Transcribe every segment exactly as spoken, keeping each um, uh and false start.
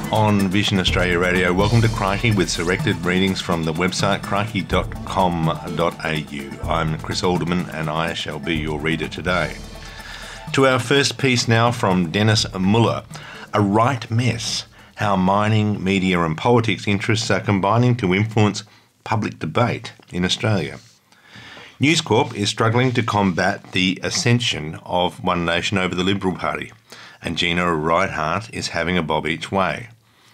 On Vision Australia Radio, welcome to Crikey with selected readings from the website crikey dot com dot a u. I'm Chris Alderman and I shall be your reader today. To our first piece now from Dennis Muller, A Right Mess, How Mining, Media and Politics Interests Are Combining to Influence Public Debate in Australia. News Corp is struggling to combat the ascension of One Nation over the Liberal Party, and Gina Rinehart is having a bob each way.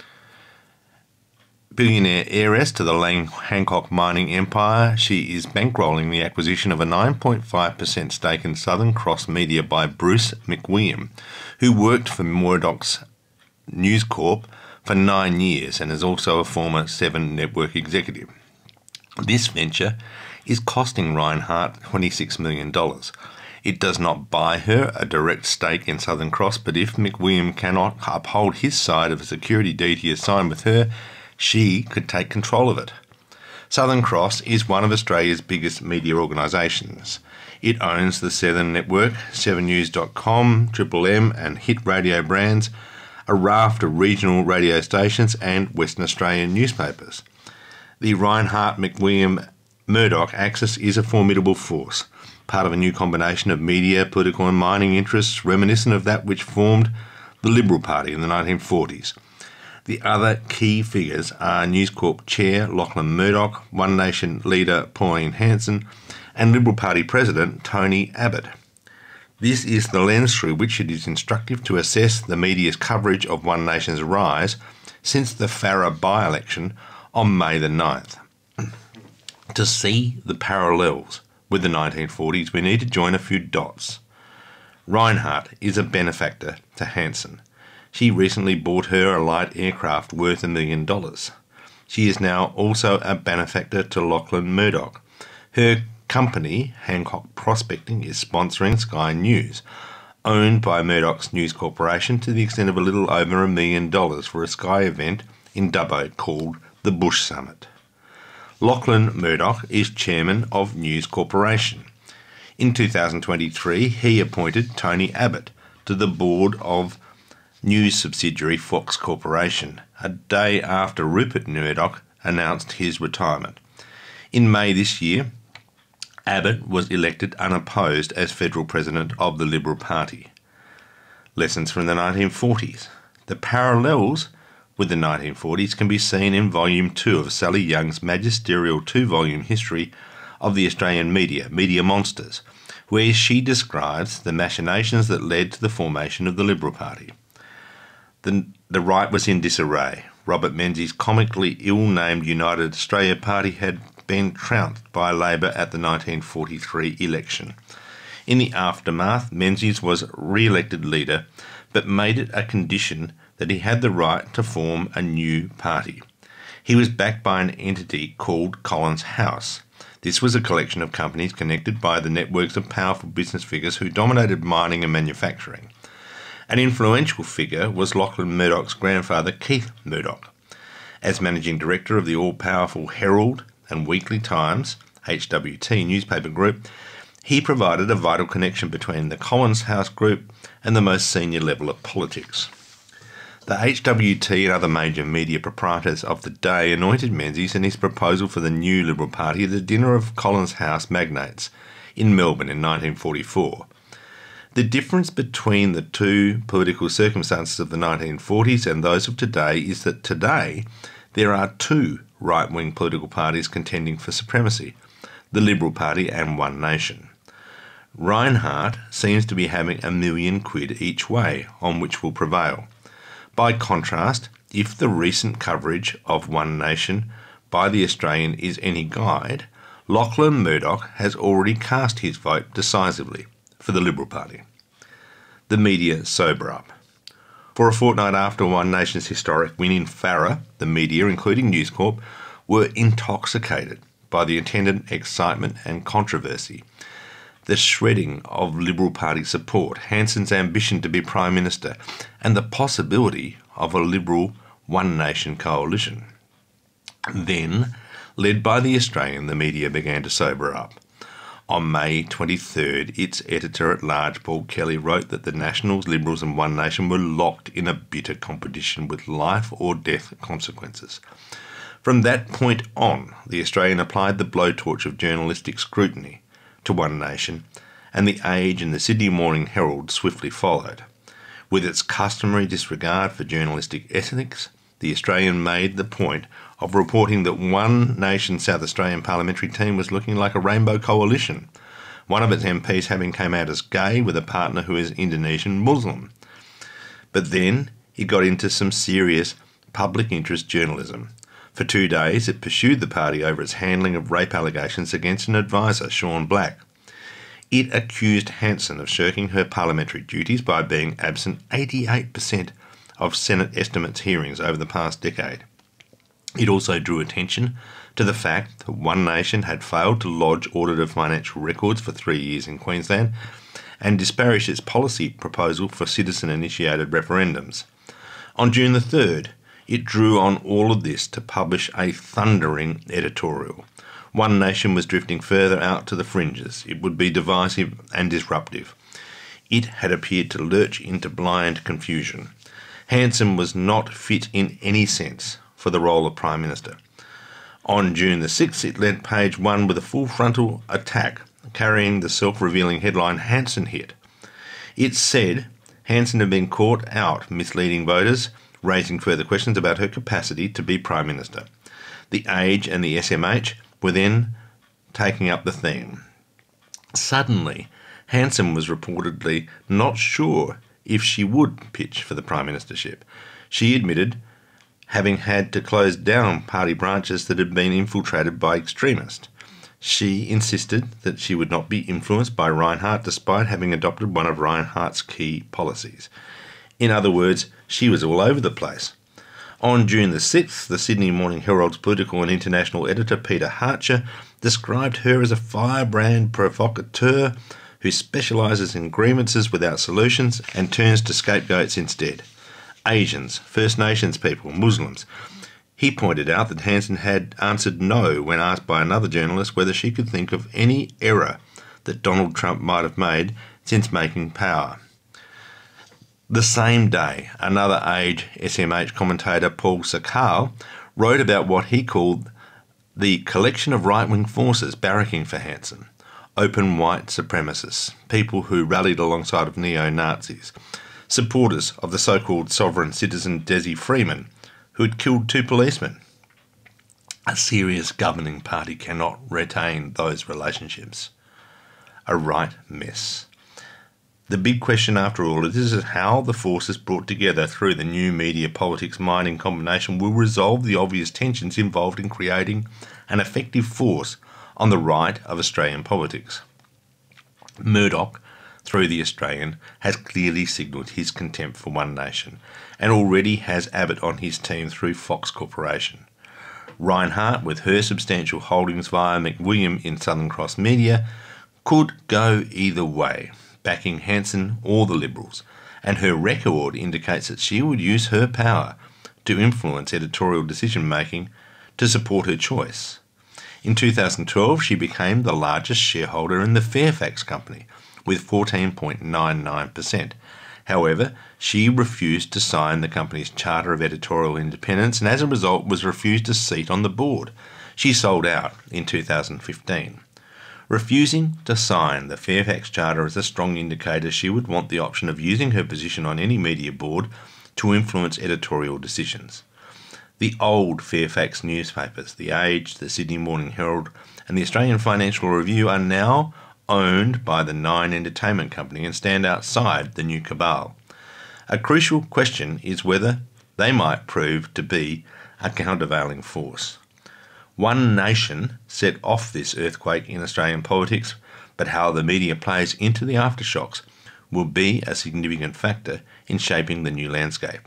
Billionaire heiress to the Lang Hancock mining empire, she is bankrolling the acquisition of a nine point five percent stake in Southern Cross Media by Bruce McWilliam, who worked for Murdoch's News Corp for nine years and is also a former Seven Network executive. This venture is costing Rinehart twenty-six million dollars. It does not buy her a direct stake in Southern Cross, but if McWilliam cannot uphold his side of a security deed he has signed with her, she could take control of it. Southern Cross is one of Australia's biggest media organisations. It owns the Seven Network, seven news dot com, Triple M and Hit Radio brands, a raft of regional radio stations and Western Australian newspapers. The Rinehart-McWilliam-Murdoch axis is a formidable force, part of a new combination of media, political and mining interests reminiscent of that which formed the Liberal Party in the nineteen forties. The other key figures are News Corp Chair Lachlan Murdoch, One Nation leader Pauline Hanson, and Liberal Party President Tony Abbott. This is the lens through which it is instructive to assess the media's coverage of One Nation's rise since the Farrer by-election on May the ninth. To see the parallels with the nineteen forties, we need to join a few dots. Rinehart is a benefactor to Hanson. She recently bought her a light aircraft worth a million dollars. She is now also a benefactor to Lachlan Murdoch. Her company, Hancock Prospecting, is sponsoring Sky News, owned by Murdoch's News Corporation, to the extent of a little over a million dollars for a Sky event in Dubbo called the Bush Summit. Lachlan Murdoch is chairman of News Corporation. In two thousand twenty-three, he appointed Tony Abbott to the board of news subsidiary Fox Corporation, a day after Rupert Murdoch announced his retirement. In May this year, Abbott was elected unopposed as federal president of the Liberal Party. Lessons from the nineteen forties. The parallels with the nineteen forties can be seen in Volume two of Sally Young's magisterial two-volume history of the Australian media, Media Monsters, where she describes the machinations that led to the formation of the Liberal Party. The, the right was in disarray. Robert Menzies' comically ill-named United Australia Party had been trounced by Labor at the nineteen forty-three election. In the aftermath, Menzies was re-elected leader, but made it a condition that he had the right to form a new party. He was backed by an entity called Collins House. This was a collection of companies connected by the networks of powerful business figures who dominated mining and manufacturing. An influential figure was Lachlan Murdoch's grandfather, Keith Murdoch. As managing director of the all-powerful Herald and Weekly Times, H W T newspaper group, he provided a vital connection between the Collins House group and the most senior level of politics. The H W T and other major media proprietors of the day anointed Menzies and his proposal for the new Liberal Party at the dinner of Collins House magnates in Melbourne in nineteen forty-four. The difference between the two political circumstances of the nineteen forties and those of today is that today there are two right-wing political parties contending for supremacy, the Liberal Party and One Nation. Rinehart seems to be having a million quid each way on which will prevail. By contrast, if the recent coverage of One Nation by The Australian is any guide, Lachlan Murdoch has already cast his vote decisively for the Liberal Party. The media sober up. For a fortnight after One Nation's historic win in Farrer, the media, including News Corp, were intoxicated by the attendant excitement and controversy. The shredding of Liberal Party support, Hanson's ambition to be Prime Minister, and the possibility of a Liberal One Nation coalition. Then, led by The Australian, the media began to sober up. On May twenty-third, its editor-at-large, Paul Kelly, wrote that the Nationals, Liberals and One Nation were locked in a bitter competition with life or death consequences. From that point on, the Australian applied the blowtorch of journalistic scrutiny to One Nation, and the Age and the Sydney Morning Herald swiftly followed. With its customary disregard for journalistic ethics, the Australian made the point of reporting that One Nation South Australian parliamentary team was looking like a rainbow coalition, one of its M Ps having come out as gay with a partner who is Indonesian Muslim. But then it got into some serious public interest journalism. For two days it pursued the party over its handling of rape allegations against an advisor, Sean Black. It accused Hanson of shirking her parliamentary duties by being absent eighty-eight percent of Senate estimates hearings over the past decade. It also drew attention to the fact that One Nation had failed to lodge audited financial records for three years in Queensland and disparaged its policy proposal for citizen-initiated referendums. On June the third, it drew on all of this to publish a thundering editorial. One Nation was drifting further out to the fringes. It would be divisive and disruptive. It had appeared to lurch into blind confusion. Hanson was not fit in any sense for the role of Prime Minister. On June the sixth, it led Page One with a full frontal attack, carrying the self-revealing headline Hanson Hit. It said Hanson had been caught out misleading voters, raising further questions about her capacity to be Prime Minister. The Age and the S M H were then taking up the theme. Suddenly, Hanson was reportedly not sure if she would pitch for the Prime Ministership. She admitted having had to close down party branches that had been infiltrated by extremists. She insisted that she would not be influenced by Reinhardt despite having adopted one of Reinhardt's key policies. In other words, she was all over the place. On June the sixth, the Sydney Morning Herald's political and international editor Peter Hartcher described her as a firebrand provocateur who specialises in grievances without solutions and turns to scapegoats instead. Asians, First Nations people, Muslims. He pointed out that Hanson had answered no when asked by another journalist whether she could think of any error that Donald Trump might have made since making power. The same day, another Age S M H commentator, Paul Sakal, wrote about what he called the collection of right-wing forces barracking for Hanson. Open white supremacists, people who rallied alongside of neo-Nazis, supporters of the so-called sovereign citizen Desi Freeman, who had killed two policemen. A serious governing party cannot retain those relationships. A right mess. The big question after all of this is how the forces brought together through the new media politics mining combination will resolve the obvious tensions involved in creating an effective force on the right of Australian politics. Murdoch, through the Australian, has clearly signalled his contempt for One Nation and already has Abbott on his team through Fox Corporation. Reinhardt, with her substantial holdings via McWilliam in Southern Cross Media, could go either way, backing Hanson or the Liberals, and her record indicates that she would use her power to influence editorial decision-making to support her choice. In two thousand twelve, she became the largest shareholder in the Fairfax Company, with fourteen point nine nine percent. However, she refused to sign the company's Charter of Editorial Independence and as a result was refused a seat on the board. She sold out in two thousand fifteen. Refusing to sign the Fairfax Charter is a strong indicator she would want the option of using her position on any media board to influence editorial decisions. The old Fairfax newspapers, The Age, the Sydney Morning Herald and the Australian Financial Review are now owned by the Nine Entertainment Company and stand outside the new cabal. A crucial question is whether they might prove to be a countervailing force. One Nation set off this earthquake in Australian politics, but how the media plays into the aftershocks will be a significant factor in shaping the new landscape.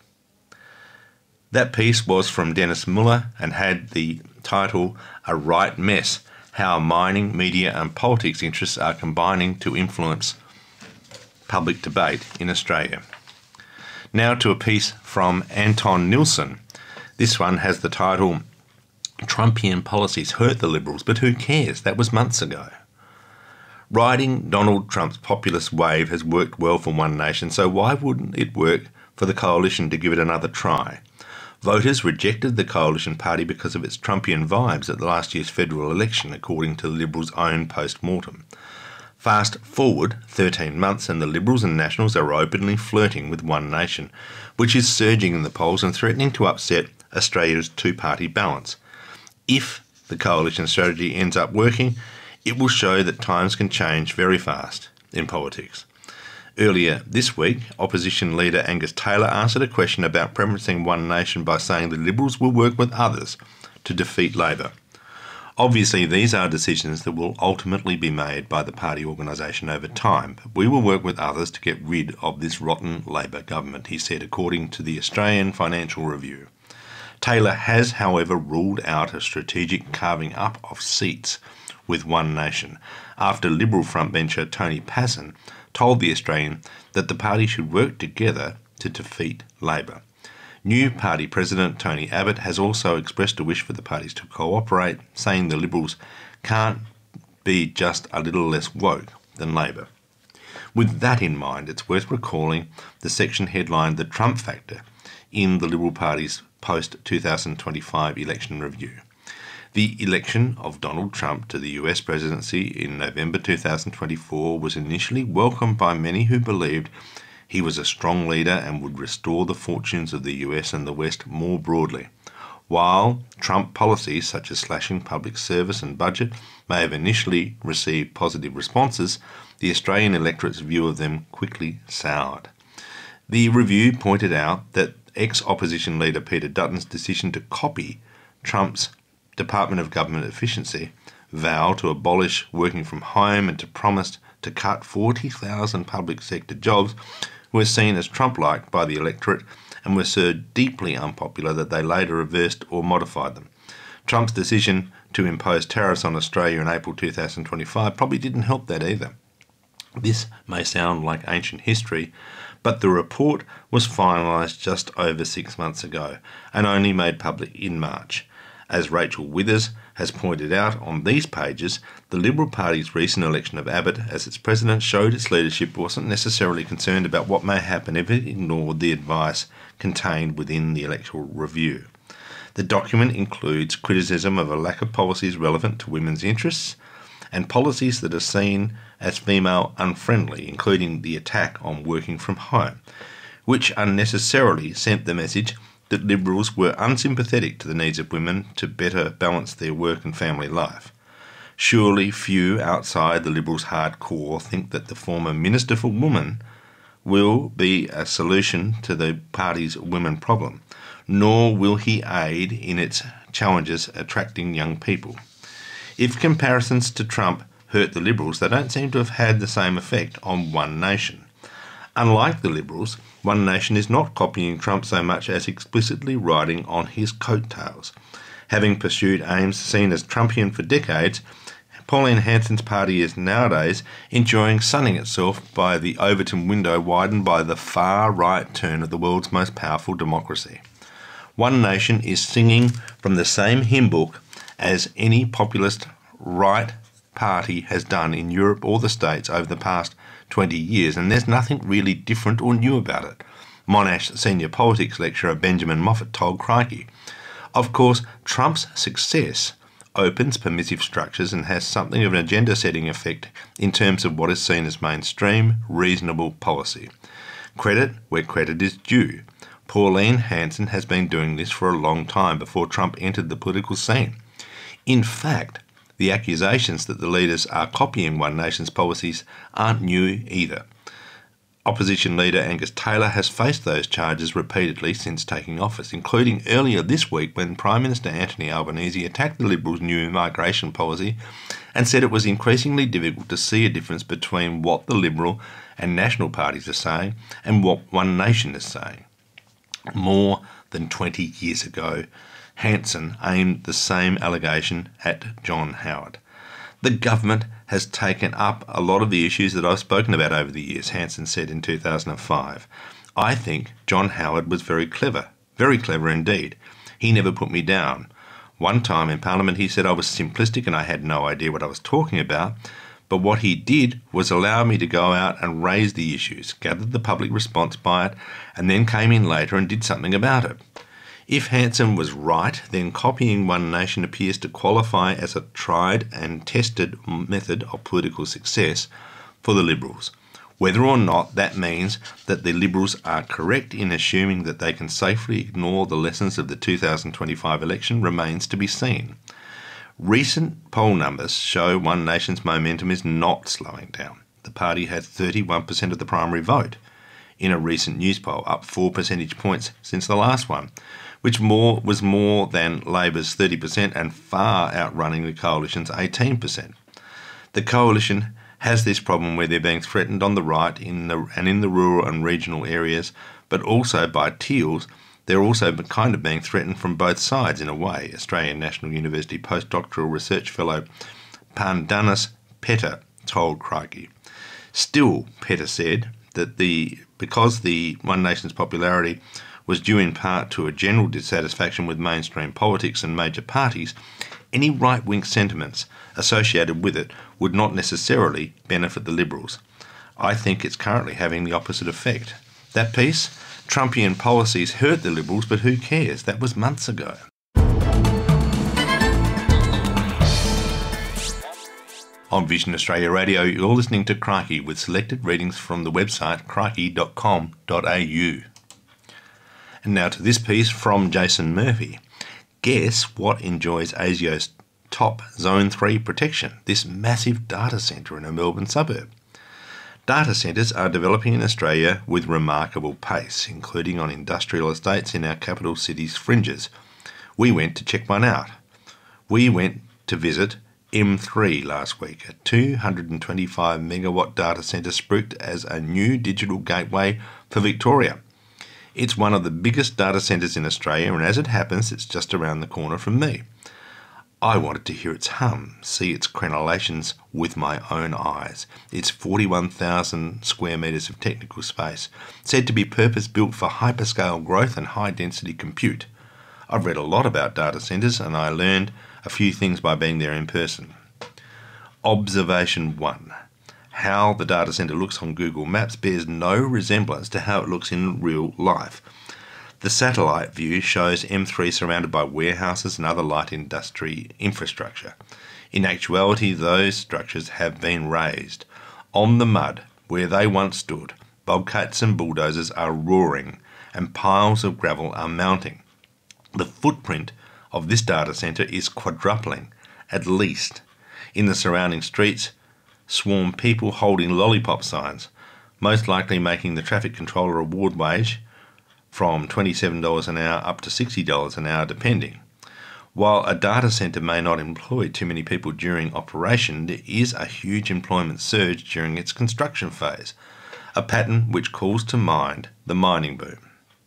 That piece was from Dennis Muller and had the title A Right Mess, How Mining, Media and Politics Interests Are Combining to Influence Public Debate in Australia. Now to a piece from Anton Nilsson. This one has the title Trumpian Policies Hurt the Liberals, but who cares? That was months ago. Riding Donald Trump's populist wave has worked well for One Nation, so why wouldn't it work for the coalition to give it another try? Voters rejected the coalition party because of its Trumpian vibes at last year's federal election, according to the Liberals' own post-mortem. Fast forward thirteen months and the Liberals and Nationals are openly flirting with One Nation, which is surging in the polls and threatening to upset Australia's two-party balance. If the coalition strategy ends up working, it will show that times can change very fast in politics. Earlier this week, opposition leader Angus Taylor answered a question about preferencing One Nation by saying the Liberals will work with others to defeat Labor. Obviously, these are decisions that will ultimately be made by the party organisation over time, but we will work with others to get rid of this rotten Labor government, he said, according to the Australian Financial Review. Taylor has, however, ruled out a strategic carving up of seats with One Nation, after Liberal frontbencher Tony Passon told The Australian that the party should work together to defeat Labor. New party president Tony Abbott has also expressed a wish for the parties to cooperate, saying the Liberals can't be just a little less woke than Labor. With that in mind, it's worth recalling the section headlined The Trump Factor in the Liberal Party's post twenty twenty-five election review. The election of Donald Trump to the U S presidency in November two thousand twenty-four was initially welcomed by many who believed he was a strong leader and would restore the fortunes of the U S and the West more broadly. While Trump policies such as slashing public service and budget may have initially received positive responses, the Australian electorate's view of them quickly soured. The review pointed out that ex-opposition leader Peter Dutton's decision to copy Trump's Department of Government Efficiency vow to abolish working from home and to promise to cut forty thousand public sector jobs were seen as Trump-like by the electorate and were so deeply unpopular that they later reversed or modified them. Trump's decision to impose tariffs on Australia in April two thousand twenty-five probably didn't help that either. This may sound like ancient history, but the report was finalised just over six months ago and only made public in March. As Rachel Withers has pointed out on these pages, the Liberal Party's recent election of Abbott as its president showed its leadership wasn't necessarily concerned about what may happen if it ignored the advice contained within the electoral review. The document includes criticism of a lack of policies relevant to women's interests and policies that are seen as female unfriendly, including the attack on working from home, which unnecessarily sent the message that Liberals were unsympathetic to the needs of women to better balance their work and family life. Surely few outside the Liberals' hardcore think that the former Minister for Women will be a solution to the party's women problem, nor will he aid in its challenges attracting young people. If comparisons to Trump hurt the Liberals, they don't seem to have had the same effect on One Nation. Unlike the Liberals, One Nation is not copying Trump so much as explicitly riding on his coattails. Having pursued aims seen as Trumpian for decades, Pauline Hanson's party is nowadays enjoying sunning itself by the Overton window widened by the far-right turn of the world's most powerful democracy. One Nation is singing from the same hymn book as any populist right party has done in Europe or the States over the past twenty years, and there's nothing really different or new about it. Monash senior politics lecturer Benjamin Moffat told Crikey. Of course, Trump's success opens permissive structures and has something of an agenda-setting effect in terms of what is seen as mainstream, reasonable policy. Credit where credit is due. Pauline Hanson has been doing this for a long time before Trump entered the political scene. In fact, the accusations that the leaders are copying One Nation's policies aren't new either. Opposition leader Angus Taylor has faced those charges repeatedly since taking office, including earlier this week when Prime Minister Anthony Albanese attacked the Liberals' new migration policy and said it was increasingly difficult to see a difference between what the Liberal and National parties are saying and what One Nation is saying. More than twenty years ago, Hanson aimed the same allegation at John Howard. The government has taken up a lot of the issues that I've spoken about over the years, Hanson said in two thousand five. I think John Howard was very clever, very clever indeed. He never put me down. One time in Parliament he said I was simplistic and I had no idea what I was talking about, But what he did was allow me to go out and raise the issues, gathered the public response by it, and then came in later and did something about it. If Hanson was right, then copying One Nation appears to qualify as a tried and tested method of political success for the Liberals. Whether or not that means that the Liberals are correct in assuming that they can safely ignore the lessons of the two thousand twenty-five election remains to be seen. Recent poll numbers show One Nation's momentum is not slowing down. The party had thirty-one percent of the primary vote in a recent news poll, up four percentage points since the last one, which more was more than Labor's thirty percent and far outrunning the Coalition's eighteen percent. The Coalition has this problem where they're being threatened on the right in the, and in the rural and regional areas, but also by Teals. They're also kind of being threatened from both sides in a way. Australian National University postdoctoral research fellow Pandanis Petta told Crikey. Still, Petta said that the because the One Nation's popularity was due in part to a general dissatisfaction with mainstream politics and major parties, any right-wing sentiments associated with it would not necessarily benefit the Liberals. I think it's currently having the opposite effect. That piece, Trumpian policies hurt the Liberals, but who cares? That was months ago. On Vision Australia Radio, you're listening to Crikey with selected readings from the website crikey dot com dot a u. And now to this piece from Jason Murphy. Guess what enjoys ASIO's top Zone three protection? This massive data centre in a Melbourne suburb. Data centres are developing in Australia with remarkable pace, including on industrial estates in our capital city's fringes. We went to check one out. We went to visit M three last week, a two hundred twenty-five megawatt data centre spruiked as a new digital gateway for Victoria. It's one of the biggest data centres in Australia, and as it happens, it's just around the corner from me. I wanted to hear its hum, see its crenellations with my own eyes. It's forty-one thousand square metres of technical space, said to be purpose-built for hyperscale growth and high-density compute. I've read a lot about data centres, and I learned a few things by being there in person. Observation one. How the data centre looks on Google Maps bears no resemblance to how it looks in real life. The satellite view shows M three surrounded by warehouses and other light industry infrastructure. In actuality, those structures have been razed. On the mud, where they once stood, bobcats and bulldozers are roaring and piles of gravel are mounting. The footprint of this data centre is quadrupling, at least. In the surrounding streets, swarm people holding lollipop signs, most likely making the traffic controller award wage from twenty-seven dollars an hour up to sixty dollars an hour depending. While a data centre may not employ too many people during operation, there is a huge employment surge during its construction phase, a pattern which calls to mind the mining boom.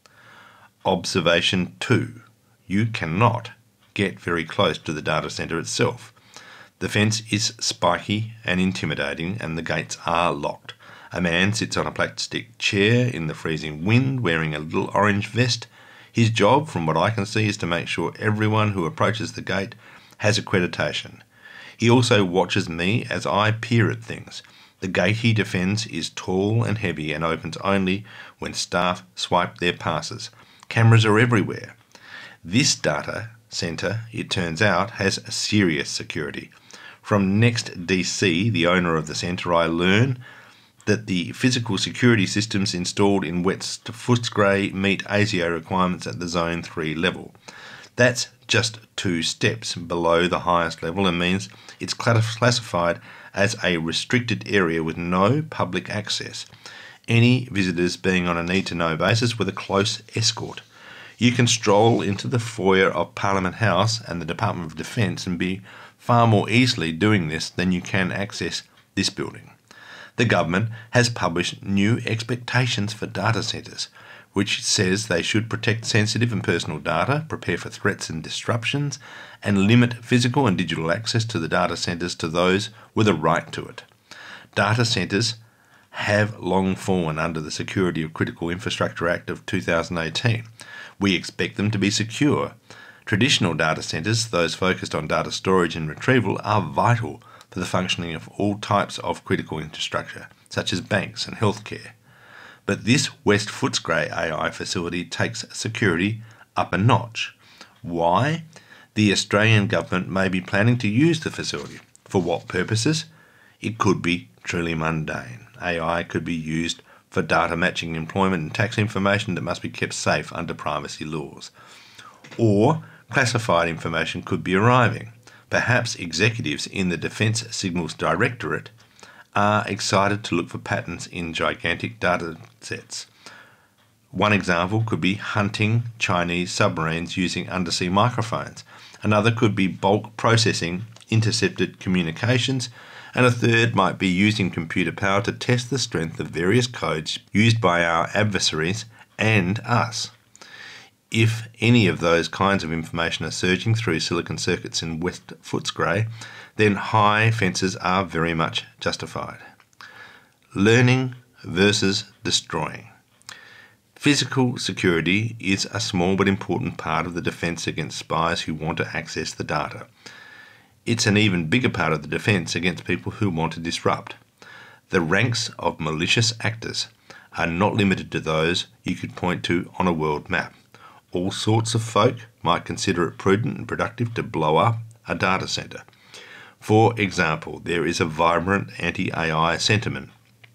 Observation two. You cannot get very close to the data centre itself. The fence is spiky and intimidating, and the gates are locked. A man sits on a plastic chair in the freezing wind wearing a little orange vest. His job, from what I can see, is to make sure everyone who approaches the gate has accreditation. He also watches me as I peer at things. The gate he defends is tall and heavy and opens only when staff swipe their passes. Cameras are everywhere. This data centre, it turns out, has serious security. From Next D C, the owner of the centre, I learn that the physical security systems installed in West Footscray meet ASIO requirements at the Zone three level. That's just two steps below the highest level and means it's classified as a restricted area with no public access. Any visitors being on a need-to-know basis with a close escort. You can stroll into the foyer of Parliament House and the Department of Defence and be far more easily doing this than you can access this building. The government has published new expectations for data centres, which says they should protect sensitive and personal data, prepare for threats and disruptions, and limit physical and digital access to the data centres to those with a right to it. Data centres have long fallen under the Security of Critical Infrastructure Act of two thousand eighteen. We expect them to be secure. Traditional data centres, those focused on data storage and retrieval, are vital for the functioning of all types of critical infrastructure, such as banks and healthcare. But this West Footscray A I facility takes security up a notch. Why? The Australian government may be planning to use the facility. For what purposes? It could be truly mundane. A I could be used for data matching employment and tax information that must be kept safe under privacy laws. Or classified information could be arriving. Perhaps executives in the Defence Signals Directorate are excited to look for patterns in gigantic data sets. One example could be hunting Chinese submarines using undersea microphones. Another could be bulk processing intercepted communications, and a third might be using computer power to test the strength of various codes used by our adversaries and us. If any of those kinds of information are surging through silicon circuits in West Footscray, then high fences are very much justified. Learning versus destroying. Physical security is a small but important part of the defence against spies who want to access the data. It's an even bigger part of the defence against people who want to disrupt. The ranks of malicious actors are not limited to those you could point to on a world map. All sorts of folk might consider it prudent and productive to blow up a data centre. For example, there is a vibrant anti-A I sentiment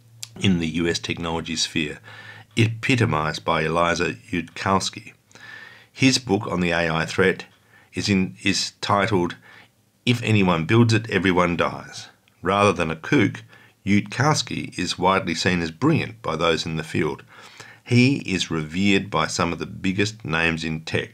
in the U S technology sphere, epitomised by Eliezer Yudkowsky. His book on the A I threat is, in, is titled "If Anyone Builds It, Everyone Dies." Rather than a kook, Yudkowsky is widely seen as brilliant by those in the field. He is revered by some of the biggest names in tech.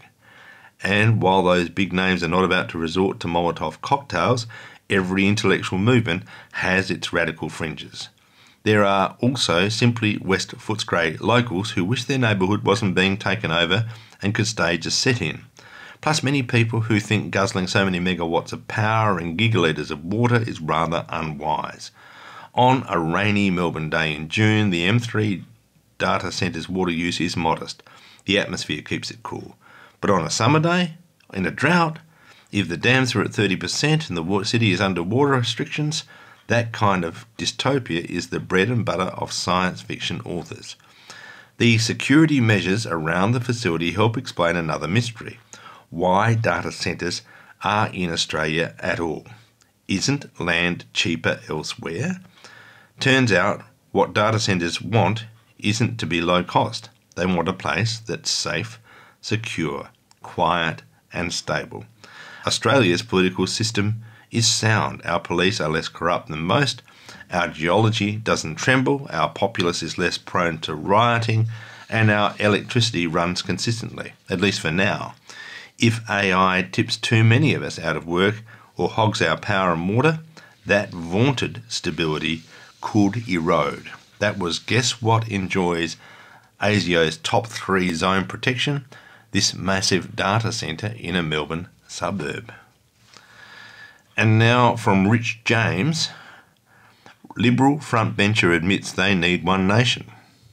And while those big names are not about to resort to Molotov cocktails, every intellectual movement has its radical fringes. There are also simply West Footscray locals who wish their neighbourhood wasn't being taken over and could stage a set-in. Plus many people who think guzzling so many megawatts of power and gigalitres of water is rather unwise. On a rainy Melbourne day in June, the M three data centre's water use is modest. The atmosphere keeps it cool. But on a summer day, in a drought, if the dams are at thirty percent and the city is under water restrictions, that kind of dystopia is the bread and butter of science fiction authors. The security measures around the facility help explain another mystery: why data centres are in Australia at all. Isn't land cheaper elsewhere? Turns out what data centres want isn't to be low cost. They want a place that's safe, secure, quiet and stable. Australia's political system is sound. Our police are less corrupt than most. Our geology doesn't tremble. Our populace is less prone to rioting. And our electricity runs consistently, at least for now. If A I tips too many of us out of work or hogs our power and water, that vaunted stability could erode. That was Guess What enjoys ASIO's top three zone protection, this massive data centre in a Melbourne suburb. And now from Rich James, Liberal frontbencher admits they need One Nation.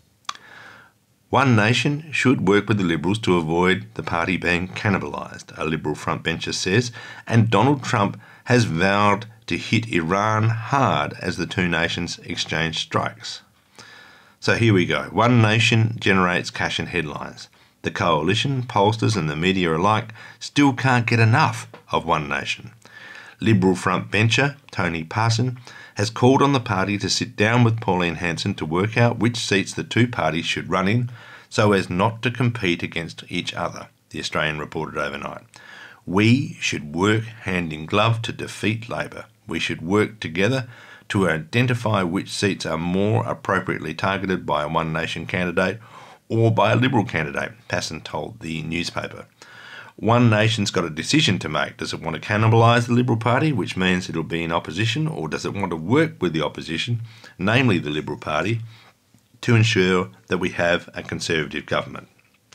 One Nation should work with the Liberals to avoid the party being cannibalised, a Liberal frontbencher says, and Donald Trump has vowed to hit Iran hard as the two nations exchange strikes. So here we go. One Nation generates cash and headlines. The coalition, pollsters and the media alike still can't get enough of One Nation. Liberal frontbencher Tony Parson has called on the party to sit down with Pauline Hanson to work out which seats the two parties should run in so as not to compete against each other, the Australian reported overnight. We should work hand in glove to defeat Labor. We should work together to identify which seats are more appropriately targeted by a One Nation candidate or by a Liberal candidate, Parson told the newspaper. One Nation's got a decision to make. Does it want to cannibalise the Liberal Party, which means it'll be in opposition, or does it want to work with the opposition, namely the Liberal Party, to ensure that we have a Conservative government?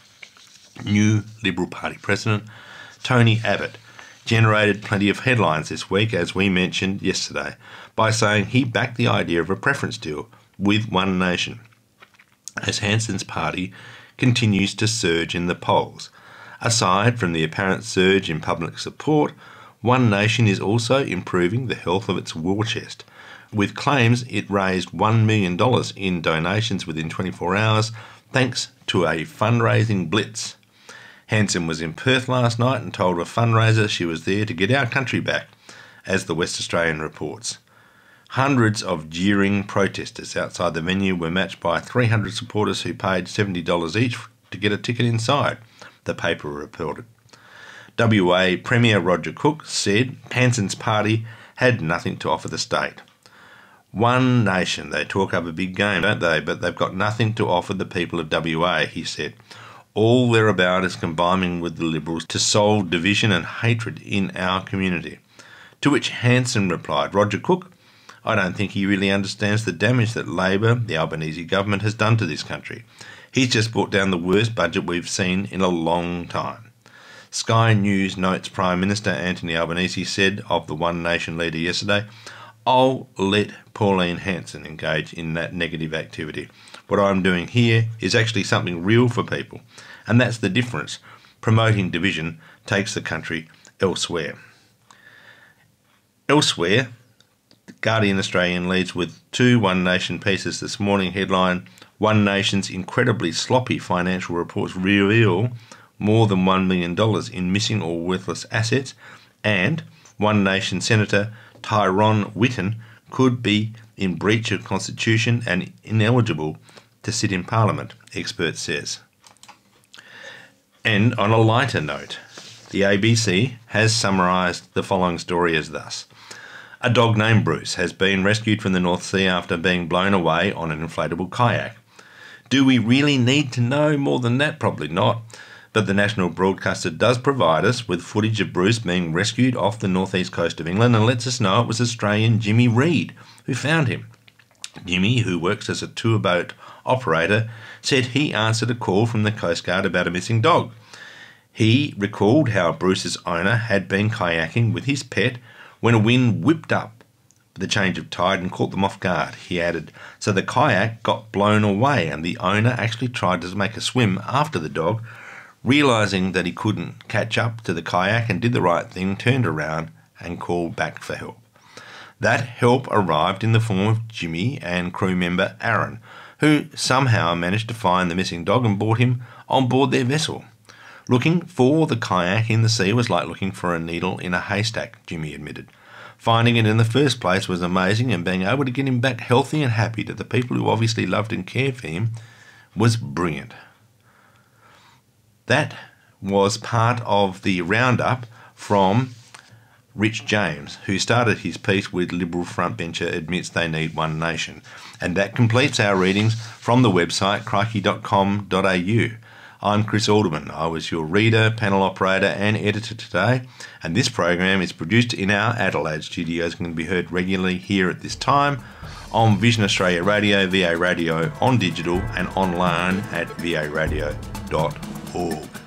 New Liberal Party President Tony Abbott generated plenty of headlines this week, as we mentioned yesterday, by saying he backed the idea of a preference deal with One Nation, as Hanson's party continues to surge in the polls. Aside from the apparent surge in public support, One Nation is also improving the health of its war chest, with claims it raised one million dollars in donations within twenty-four hours thanks to a fundraising blitz. Hanson was in Perth last night and told a fundraiser she was there to get our country back, as the West Australian reports. Hundreds of jeering protesters outside the venue were matched by three hundred supporters who paid seventy dollars each to get a ticket inside, the paper reported. W A Premier Roger Cook said Hanson's party had nothing to offer the state. One Nation, they talk up a big game, don't they? But they've got nothing to offer the people of W A, he said. All they're about is combining with the Liberals to solve division and hatred in our community. To which Hanson replied, Roger Cook, I don't think he really understands the damage that Labor, the Albanese government, has done to this country. He's just brought down the worst budget we've seen in a long time. Sky News notes Prime Minister Anthony Albanese said of the One Nation leader yesterday, I'll let Pauline Hanson engage in that negative activity. What I'm doing here is actually something real for people, and that's the difference. Promoting division takes the country elsewhere. Elsewhere, Guardian Australian leads with two One Nation pieces this morning. Headline, One Nation's incredibly sloppy financial reports reveal more than one million dollars in missing or worthless assets, and One Nation Senator Tyrone Whitten could be in breach of constitution and ineligible to sit in Parliament, expert says. And on a lighter note, the A B C has summarised the following story as thus. A dog named Bruce has been rescued from the North Sea after being blown away on an inflatable kayak. Do we really need to know more than that? Probably not. But the national broadcaster does provide us with footage of Bruce being rescued off the northeast coast of England and lets us know it was Australian Jimmy Reid who found him. Jimmy, who works as a tour boat operator, said he answered a call from the Coast Guard about a missing dog. He recalled how Bruce's owner had been kayaking with his pet when a wind whipped up the change of tide and caught them off guard. He added, so the kayak got blown away and the owner actually tried to make a swim after the dog, realising that he couldn't catch up to the kayak and did the right thing, turned around and called back for help. That help arrived in the form of Jimmy and crew member Aaron, who somehow managed to find the missing dog and brought him on board their vessel. Looking for the kayak in the sea was like looking for a needle in a haystack, Jimmy admitted. Finding it in the first place was amazing, and being able to get him back healthy and happy to the people who obviously loved and cared for him was brilliant. That was part of the roundup from Rich James, who started his piece with Liberal frontbencher admits they need One Nation. And that completes our readings from the website crikey dot com dot a u. I'm Chris Alderman. I was your reader, panel operator and editor today, and this program is produced in our Adelaide studios and can be heard regularly here at this time on Vision Australia Radio, V A Radio, on digital and online at v a radio dot org.